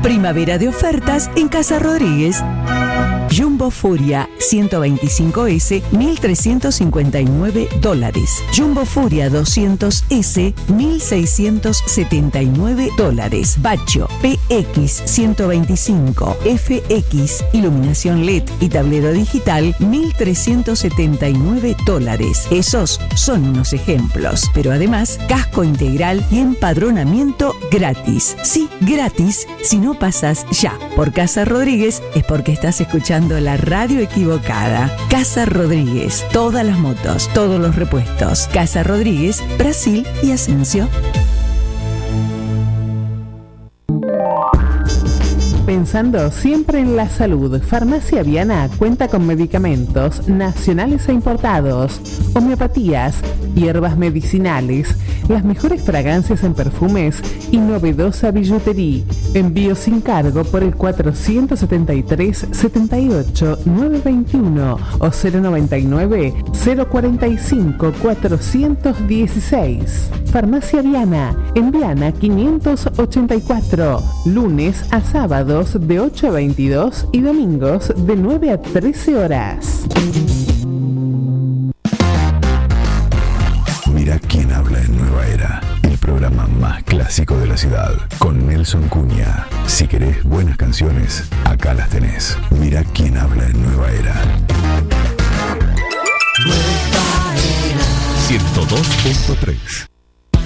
Primavera de ofertas en Casa Rodríguez. Jumbo Furia 125S, $1,359. Jumbo Furia 200S, $1,679. Bacho PX 125 FX, iluminación LED y tablero digital, $1,379. Esos son unos ejemplos, pero además casco integral y empadronamiento gratis. Sí, gratis. Si no pasas ya por Casa Rodríguez es porque estás escuchando la radio equivocada. Casa Rodríguez, todas las motos, todos los repuestos. Casa Rodríguez, Brasil y Asensio. Pensando siempre en la salud, Farmacia Viana cuenta con medicamentos nacionales e importados, homeopatías, hierbas medicinales, las mejores fragancias en perfumes y novedosa billutería. Envío sin cargo por el 473 78 921 o 099 045 416. Farmacia Viana, en Viana 584, lunes a sábados de 8 a 22 y domingos de 9 a 13 horas. Mira quién habla en Nueva Era, el programa más clásico de la ciudad, con Nelson Cunha. Si querés buenas canciones, acá las tenés. Mira quién habla en Nueva Era. 102.3